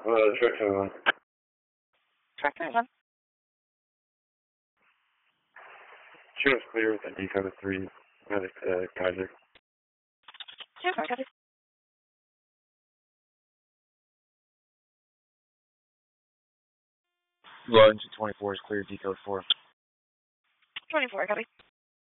Track 71. Track 71. She was clear with the decode of 3, Kaiser. Sure, copy. Longitude 24 is clear, decode 4. 24, copy.